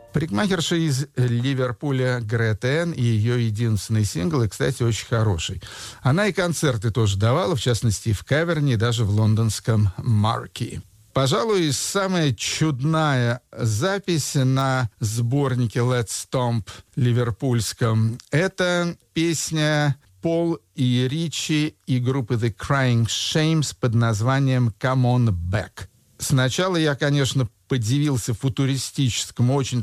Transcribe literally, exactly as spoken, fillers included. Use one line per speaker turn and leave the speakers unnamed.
Парикмахерша из Ливерпуля Грета Энн и ее единственный сингл, и, кстати, очень хороший. Она и концерты тоже давала, в частности, в Каверне и даже в лондонском Марки. Пожалуй, самая чудная запись на сборнике Let's Stomp ливерпульском — это песня Пол и Ричи и группы The Crying Shames под названием «Come on Back». Сначала я, конечно, подивился футуристическому, очень